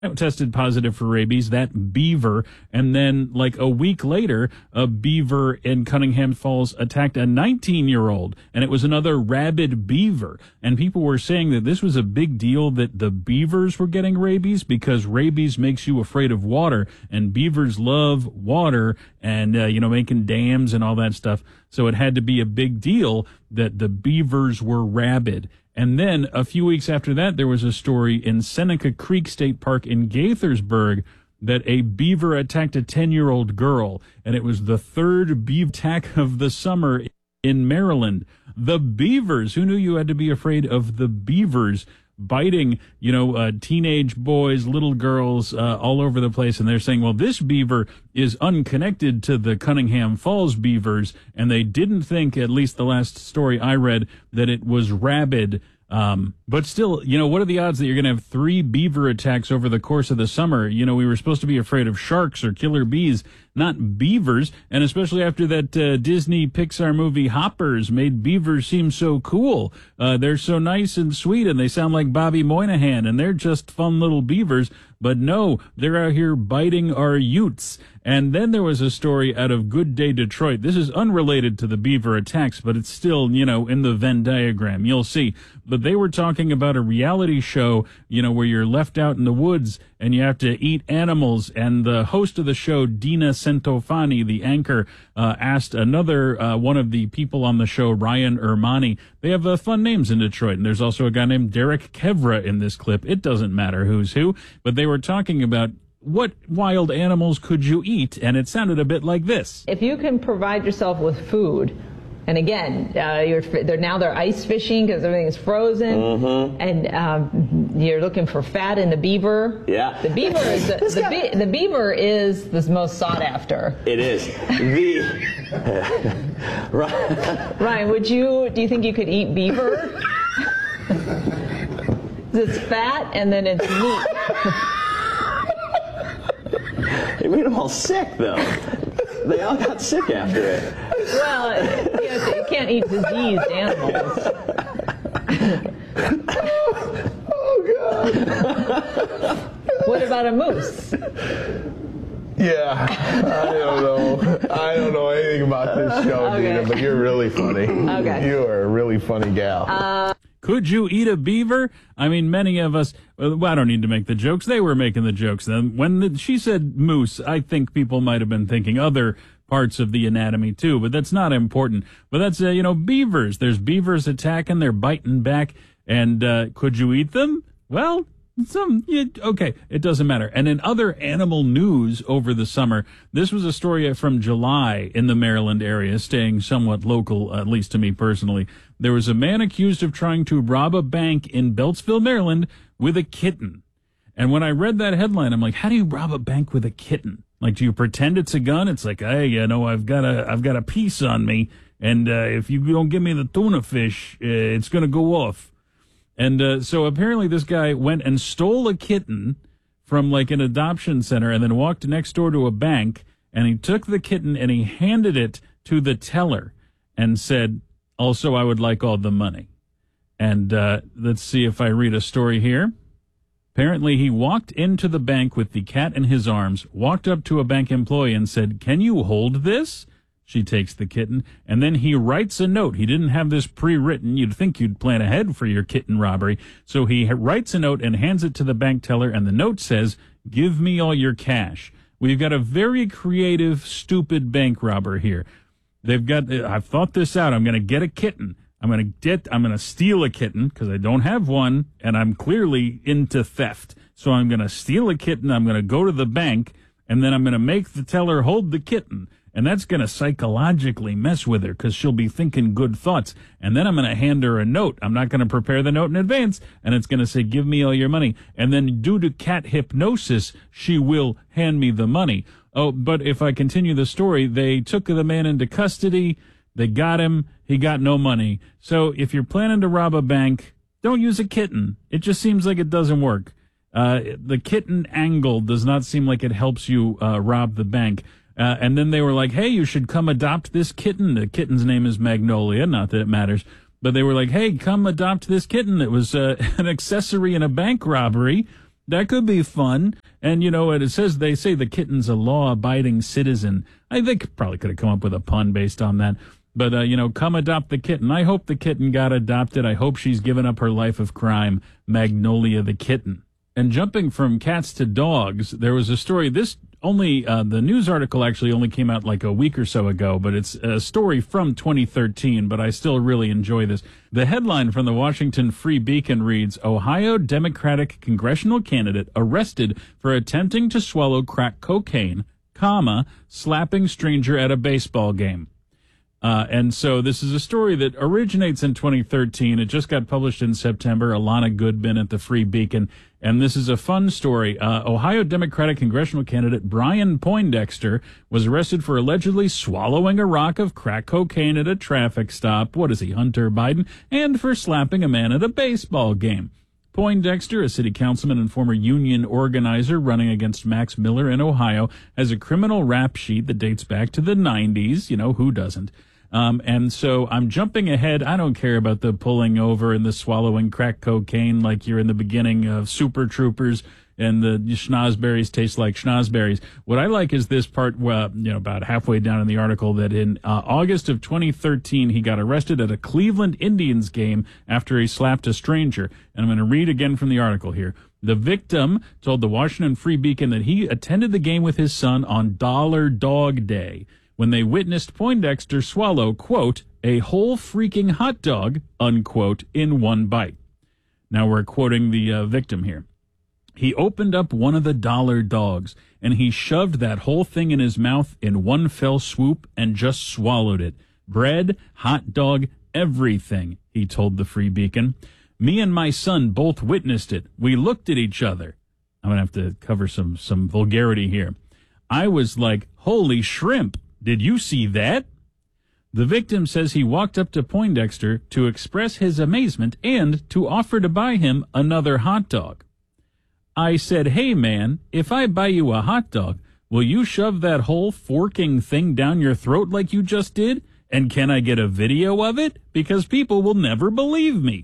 tested positive for rabies, that beaver. And then like a week later, a beaver in Cunningham Falls attacked a 19-year-old, and it was another rabid beaver. And people were saying that this was a big deal that the beavers were getting rabies because rabies makes you afraid of water, and beavers love water and, making dams and all that stuff. So it had to be a big deal that the beavers were rabid. And then a few weeks after that, there was a story in Seneca Creek State Park in Gaithersburg that a beaver attacked a 10-year-old girl, and it was the third beaver attack of the summer in Maryland. The beavers, who knew you had to be afraid of the beavers biting, teenage boys, little girls, all over the place. And they're saying, well, this beaver is unconnected to the Cunningham Falls beavers. And they didn't think, at least the last story I read, that it was rabid. But still, what are the odds that you're going to have 3 beaver attacks over the course of the summer? We were supposed to be afraid of sharks or killer bees, not beavers. And especially after that Disney Pixar movie Hoppers made beavers seem so cool. They're so nice and sweet, and they sound like Bobby Moynihan, and they're just fun little beavers. But no, they're out here biting our utes. And then there was a story out of Good Day Detroit. This is unrelated to the beaver attacks, but it's still, in the Venn diagram. You'll see. But they were talking about a reality show, where you're left out in the woods and you have to eat animals. And the host of the show, Dina Centofani, the anchor, asked another one of the people on the show, Ryan Ermani. They have fun names in Detroit. And there's also a guy named Derek Kevra in this clip. It doesn't matter who's who, but they were talking about what wild animals could you eat, and it sounded a bit like this. If you can provide yourself with food, and again, they're ice fishing because everything is frozen, and you're looking for fat in the beaver. Yeah, the beaver is the beaver is the most sought after. It is. Ryan, do you think you could eat beaver? It's fat and then it's meat. It made them all sick, though. They all got sick after it. Well, you can't eat diseased animals. Oh, God. What about a moose? Yeah, I don't know anything about this show, Okay. Dina, but you're really funny. Okay. You are a really funny gal. Could you eat a beaver? I mean, many of us, well, I don't need to make the jokes. They were making the jokes. Then when she said moose, I think people might have been thinking other parts of the anatomy too, but that's not important. But that's, beavers. There's beavers attacking, they're biting back. And could you eat them? Well, okay, it doesn't matter. And in other animal news over the summer, this was a story from July in the Maryland area, staying somewhat local, at least to me personally. There was a man accused of trying to rob a bank in Beltsville, Maryland, with a kitten. And when I read that headline, I'm like, how do you rob a bank with a kitten? Like, do you pretend it's a gun? It's like, hey, I've got a piece on me, and if you don't give me the tuna fish, it's going to go off. And so apparently this guy went and stole a kitten from like an adoption center and then walked next door to a bank, and he took the kitten and he handed it to the teller and said, also, I would like all the money. And let's see if I read a story here. Apparently, he walked into the bank with the cat in his arms, walked up to a bank employee and said, can you hold this? She takes the kitten, and then he writes a note. He didn't have this pre-written. You'd think you'd plan ahead for your kitten robbery. So he writes a note and hands it to the bank teller, and the note says, give me all your cash. We've got a very creative, stupid bank robber here. I've thought this out. I'm going to get a kitten. I'm going to steal a kitten because I don't have one, and I'm clearly into theft. So I'm going to steal a kitten. I'm going to go to the bank, and then I'm going to make the teller hold the kitten. And that's going to psychologically mess with her because she'll be thinking good thoughts. And then I'm going to hand her a note. I'm not going to prepare the note in advance. And it's going to say, give me all your money. And then due to cat hypnosis, she will hand me the money. Oh, but if I continue the story, they took the man into custody. They got him. He got no money. So if you're planning to rob a bank, don't use a kitten. It just seems like it doesn't work. The kitten angle does not seem like it helps you rob the bank. And then they were like, hey, you should come adopt this kitten. The kitten's name is Magnolia. Not that it matters. But they were like, hey, come adopt this kitten. It was an accessory in a bank robbery. That could be fun. And, it says, they say the kitten's a law-abiding citizen. I think probably could have come up with a pun based on that. But, come adopt the kitten. I hope the kitten got adopted. I hope she's given up her life of crime, Magnolia the kitten. And jumping from cats to dogs, there was a story. This only, the news article actually only came out like a week or so ago, but it's a story from 2013, but I still really enjoy this. The headline from the Washington Free Beacon reads, Ohio Democratic congressional candidate arrested for attempting to swallow crack cocaine, slapping stranger at a baseball game. And so this is a story that originates in 2013. It just got published in September. Alana Goodman at the Free Beacon. And this is a fun story. Ohio Democratic congressional candidate Brian Poindexter was arrested for allegedly swallowing a rock of crack cocaine at a traffic stop. What is he, Hunter Biden? And for slapping a man at a baseball game. Poindexter, a city councilman and former union organizer running against Max Miller in Ohio, has a criminal rap sheet that dates back to the 90s. Who doesn't? And so I'm jumping ahead. I don't care about the pulling over and the swallowing crack cocaine like you're in the beginning of Super Troopers and the schnozberries taste like schnozberries. What I like is this part, about halfway down in the article, that in August of 2013, he got arrested at a Cleveland Indians game after he slapped a stranger. And I'm going to read again from the article here. The victim told the Washington Free Beacon that he attended the game with his son on Dollar Dog Day when they witnessed Poindexter swallow, quote, a whole freaking hot dog, unquote, in one bite. Now we're quoting the victim here. He opened up one of the dollar dogs, and he shoved that whole thing in his mouth in one fell swoop and just swallowed it. Bread, hot dog, everything, he told the Free Beacon. Me and my son both witnessed it. We looked at each other. I'm going to have to cover some vulgarity here. I was like, holy shrimp. Did you see that? The victim says he walked up to Poindexter to express his amazement and to offer to buy him another hot dog. I said, hey, man, if I buy you a hot dog, will you shove that whole forking thing down your throat like you just did? And can I get a video of it? Because people will never believe me.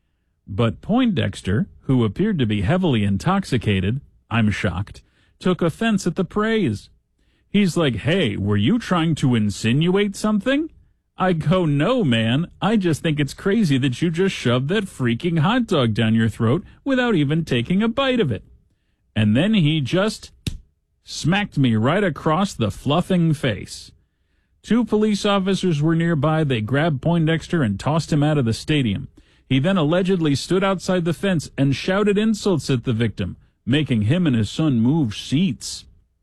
But Poindexter, who appeared to be heavily intoxicated, I'm shocked, took offense at the praise. He's like, hey, were you trying to insinuate something? I go, no, man. I just think it's crazy that you just shoved that freaking hot dog down your throat without even taking a bite of it. And then he just smacked me right across the fluffing face. 2 police officers were nearby. They grabbed Poindexter and tossed him out of the stadium. He then allegedly stood outside the fence and shouted insults at the victim, making him and his son move seats.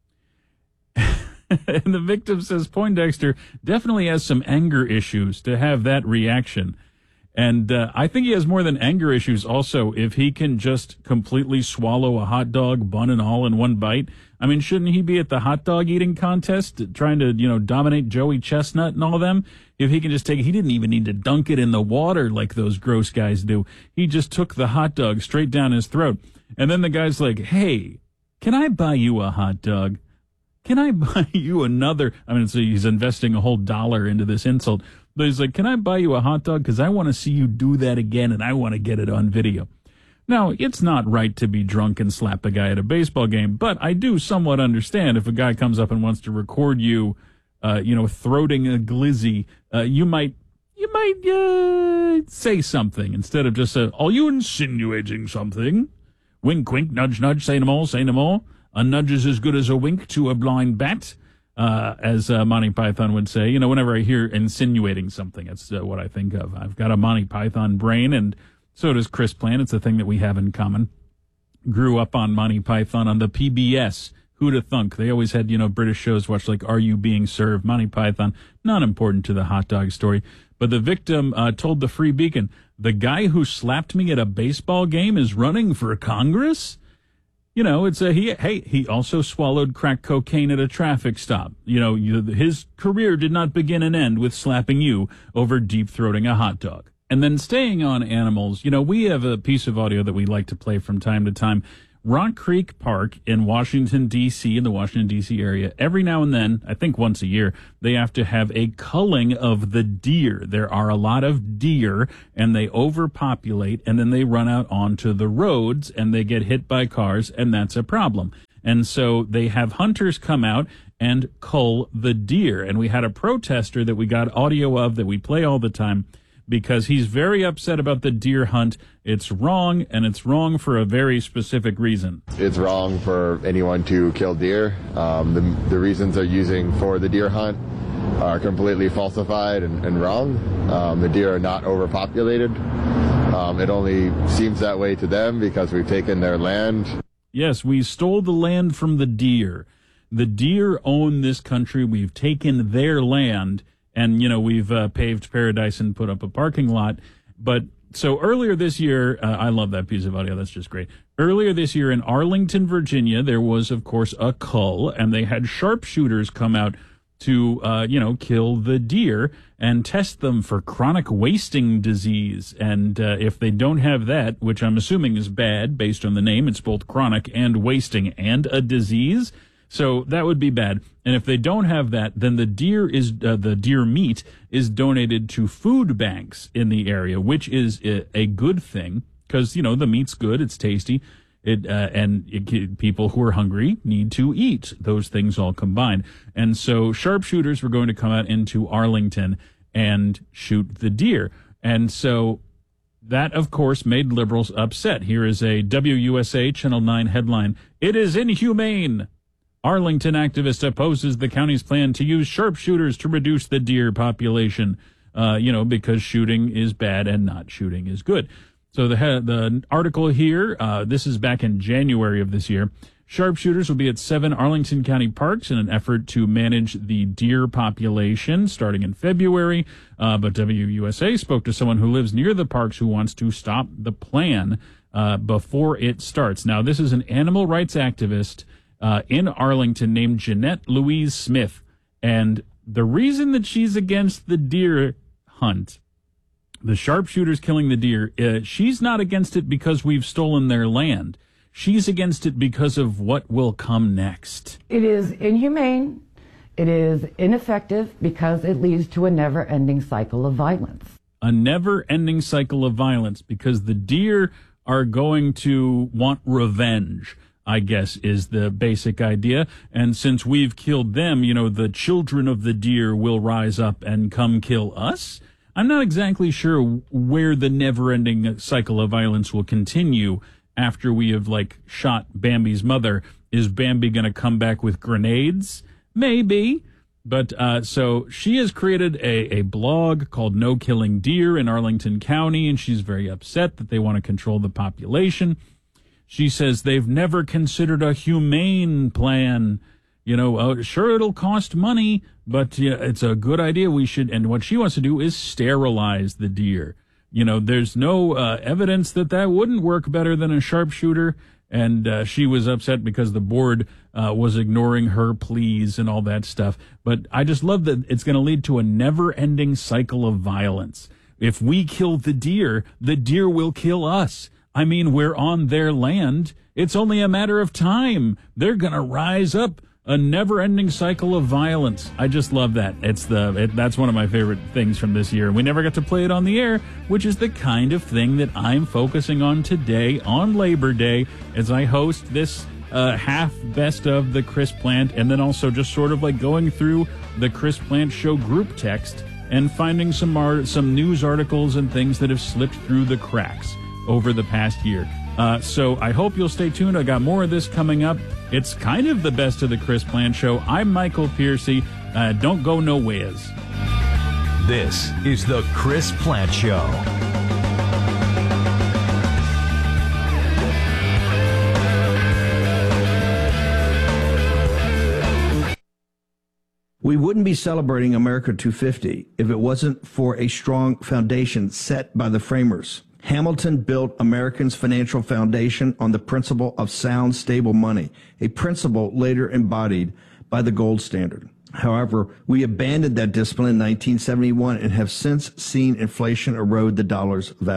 And the victim says Poindexter definitely has some anger issues to have that reaction. And I think he has more than anger issues also if he can just completely swallow a hot dog, bun and all, in one bite. I mean, shouldn't he be at the hot dog eating contest trying to, dominate Joey Chestnut and all of them? If he can just take it, he didn't even need to dunk it in the water like those gross guys do. He just took the hot dog straight down his throat. And then the guy's like, hey, can I buy you a hot dog? Can I buy you another? I mean, so he's investing a whole $1 into this insult. But he's like, can I buy you a hot dog? Because I want to see you do that again, and I want to get it on video. Now, it's not right to be drunk and slap a guy at a baseball game, but I do somewhat understand if a guy comes up and wants to record you, throating a glizzy, you might say something instead of just are you insinuating something? Wink, wink, nudge, nudge, say no more, say no more. A nudge is as good as a wink to a blind bat, as Monty Python would say. Whenever I hear insinuating something, that's what I think of. I've got a Monty Python brain, and so does Chris Plant. It's a thing that we have in common. Grew up on Monty Python on the PBS. Who'da thunk? They always had, British shows watch like Are You Being Served? Monty Python, not important to the hot dog story. But the victim told the Free Beacon, the guy who slapped me at a baseball game is running for Congress? It's he also swallowed crack cocaine at a traffic stop. His career did not begin and end with slapping you over deep-throating a hot dog. And then staying on animals, we have a piece of audio that we like to play from time to time Rock Creek Park in Washington, D.C., in the Washington, D.C. area, every now and then, I think once a year, they have to have a culling of the deer. There are a lot of deer, and they overpopulate, and then they run out onto the roads, and they get hit by cars, and that's a problem. And so they have hunters come out and cull the deer. And we had a protester that we got audio of that we play all the time, because he's very upset about the deer hunt. It's wrong, and it's wrong for a very specific reason. It's wrong for anyone to kill deer. The reasons they're using for the deer hunt are completely falsified and wrong. The deer are not overpopulated. It only seems that way to them because we've taken their land. Yes, we stole the land from the deer. The deer own this country. We've taken their land. And, you know, we've paved paradise and put up a parking lot. But so earlier this year, I love that piece of audio. That's just great. Earlier this year in Arlington, Virginia, there was, of course, a cull, and they had sharpshooters come out to, kill the deer and test them for chronic wasting disease. And if they don't have that, which I'm assuming is bad based on the name, it's both chronic and wasting and a disease. So that would be bad. And if they don't have that, then the deer meat is donated to food banks in the area, which is a good thing because, you know, the meat's good. It's tasty. People who are hungry need to eat. Those things all combined. And so sharpshooters were going to come out into Arlington and shoot the deer. And so that, of course, made liberals upset. Here is a WUSA Channel 9 headline. It is inhumane. Arlington activist opposes the county's plan to use sharpshooters to reduce the deer population, because shooting is bad and not shooting is good. So the article here, this is back in January of this year. Sharpshooters will be at 7 Arlington County parks in an effort to manage the deer population starting in February. But WUSA spoke to someone who lives near the parks who wants to stop the plan before it starts. Now, this is an animal rights activist in Arlington named Jeanette Louise Smith. And the reason that she's against the deer hunt, the sharpshooters killing the deer, she's not against it because we've stolen their land. She's against it because of what will come next. It is inhumane. It is ineffective because it leads to a never-ending cycle of violence. A never-ending cycle of violence because the deer are going to want revenge, I guess, is the basic idea. And since we've killed them, the children of the deer will rise up and come kill us. I'm not exactly sure where the never-ending cycle of violence will continue after we have, shot Bambi's mother. Is Bambi going to come back with grenades? Maybe. But so she has created a blog called No Killing Deer in Arlington County, and she's very upset that they want to control the population. She says they've never considered a humane plan. Sure, it'll cost money, but it's a good idea. We should. And what she wants to do is sterilize the deer. There's no evidence that wouldn't work better than a sharpshooter. And she was upset because the board was ignoring her pleas and all that stuff. But I just love that it's going to lead to a never-ending cycle of violence. If we kill the deer will kill us. I mean, we're on their land. It's only a matter of time. They're going to rise up. A never-ending cycle of violence. I just love that. That's one of my favorite things from this year. We never got to play it on the air, which is the kind of thing that I'm focusing on today on Labor Day as I host this half best of the Chris Plant, and then also just sort of going through the Chris Plant Show group text and finding some news articles and things that have slipped through the cracks over the past year. So I hope you'll stay tuned. I got more of this coming up. It's kind of the best of the Chris Plant Show. I'm Michael Piercy. Don't go nowheres. This is the Chris Plant Show. We wouldn't be celebrating America 250 if it wasn't for a strong foundation set by the framers. Hamilton built Americans' financial foundation on the principle of sound, stable money, a principle later embodied by the gold standard. However, we abandoned that discipline in 1971 and have since seen inflation erode the dollar's value.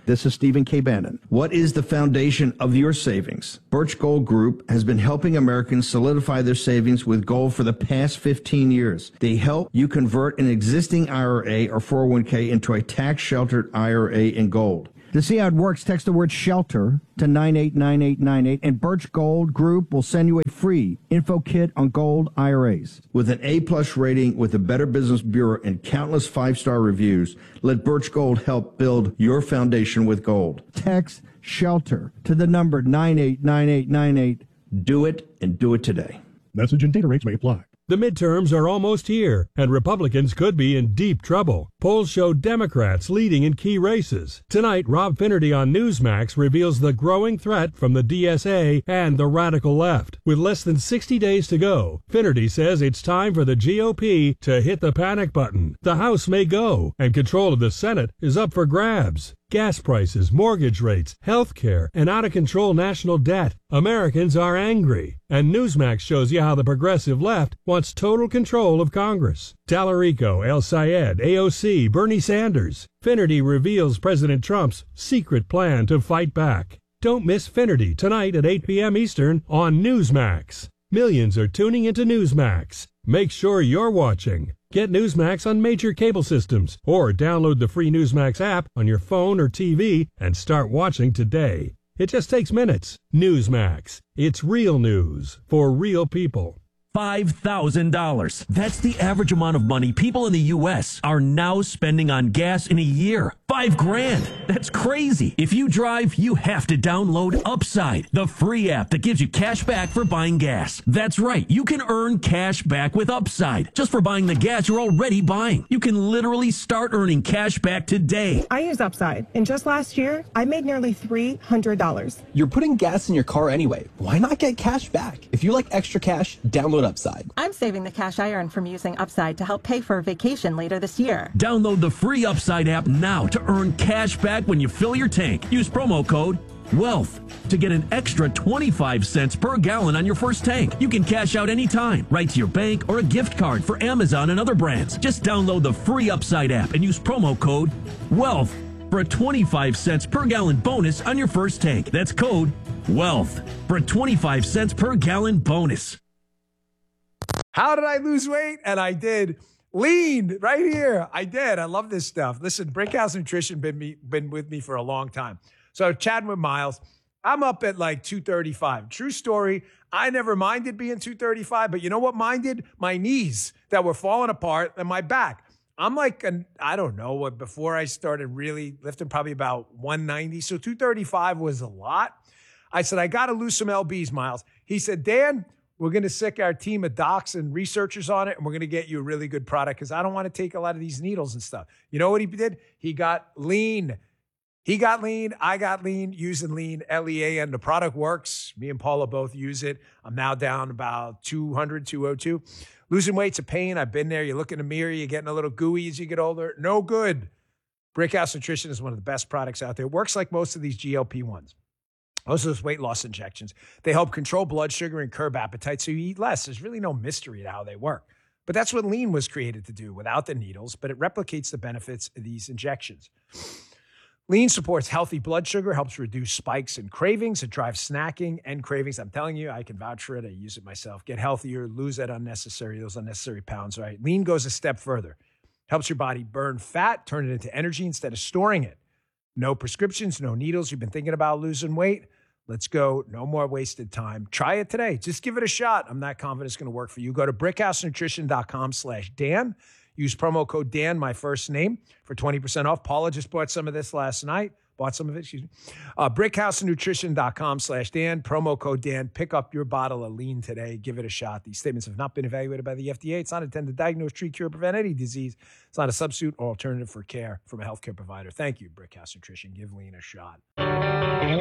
This is Stephen K. Bannon. What is the foundation of your savings? Birch Gold Group has been helping Americans solidify their savings with gold for the past 15 years. They help you convert an existing IRA or 401k into a tax-sheltered IRA in gold. To see how it works, text the word SHELTER to 989898, and Birch Gold Group will send you a free info kit on gold IRAs. With an A-plus rating with the Better Business Bureau and countless 5-star reviews, let Birch Gold help build your foundation with gold. Text SHELTER to the number 989898. Do it, and do it today. Message and data rates may apply. The midterms are almost here, and Republicans could be in deep trouble. Polls show Democrats leading in key races. Tonight, Rob Finnerty on Newsmax reveals the growing threat from the DSA and the radical left. With less than 60 days to go, Finnerty says it's time for the GOP to hit the panic button. The House may go, and control of the Senate is up for grabs. Gas prices, mortgage rates, health care, and out-of-control national debt. Americans are angry. And Newsmax shows you how the progressive left wants total control of Congress. Tallarico, El Sayed, AOC, Bernie Sanders. Finnerty reveals President Trump's secret plan to fight back. Don't miss Finnerty tonight at 8 p.m. Eastern on Newsmax. Millions are tuning into Newsmax. Make sure you're watching. Get Newsmax on major cable systems or download the free Newsmax app on your phone or TV and start watching today. It just takes minutes. Newsmax. It's real news for real people. $5,000. That's the average amount of money people in the U.S. are now spending on gas in a year. $5,000. That's crazy. If you drive, you have to download Upside, the free app that gives you cash back for buying gas. That's right. You can earn cash back with Upside just for buying the gas you're already buying. You can literally start earning cash back today. I use Upside, and just last year, I made nearly $300. You're putting gas in your car anyway. Why not get cash back? If you like extra cash, download Upside. I'm saving the cash I earn from using Upside to help pay for a vacation later this year. Download the free Upside app now to earn cash back when you fill your tank. Use promo code WEALTH to get an extra 25 cents per gallon on your first tank. You can cash out anytime, right to your bank or a gift card for Amazon and other brands. Just download the free Upside app and use promo code WEALTH for a 25 cents per gallon bonus on your first tank. That's code WEALTH for a 25 cents per gallon bonus. How did I lose weight? And I did. Lean right here. I did. I love this stuff. Listen, Brickhouse Nutrition been with me for a long time. So chatting with Miles, I'm up at like 235. True story. I never minded being 235, but you know what minded? My knees that were falling apart and my back. I'm like, I don't know what, before I started really lifting, probably about 190. So 235 was a lot. I said, I got to lose some LBs, Miles. He said, Dan, we're going to sick our team of docs and researchers on it, and we're going to get you a really good product because I don't want to take a lot of these needles and stuff. You know what he did? He got lean. He got lean. I got lean using lean, L-E-A-N. The product works. Me and Paula both use it. I'm now down about 200, 202. Losing weight's a pain. I've been there. You look in the mirror. You're getting a little gooey as you get older. No good. Brickhouse Nutrition is one of the best products out there. It works like most of these GLP-1s. Most of those weight loss injections, they help control blood sugar and curb appetite so you eat less. There's really no mystery to how they work. But that's what lean was created to do without the needles, but it replicates the benefits of these injections. Lean supports healthy blood sugar, helps reduce spikes and cravings. It drives snacking and cravings. I'm telling you, I can vouch for it. I use it myself. Get healthier, lose those unnecessary pounds, right? Lean goes a step further. Helps your body burn fat, turn it into energy instead of storing it. No prescriptions, no needles. You've been thinking about losing weight? Let's go. No more wasted time. Try it today. Just give it a shot. I'm not confident it's going to work for you. Go to brickhousenutrition.com/Dan. Use promo code Dan, my first name, for 20% off. Paula just bought some of this last night. Brickhousenutrition.com/Dan. Promo code Dan. Pick up your bottle of lean today. Give it a shot. These statements have not been evaluated by the FDA. It's not intended to diagnose, treat, cure, or prevent any disease. It's not a substitute or alternative for care from a healthcare provider. Thank you, Brickhouse Nutrition. Give lean a shot.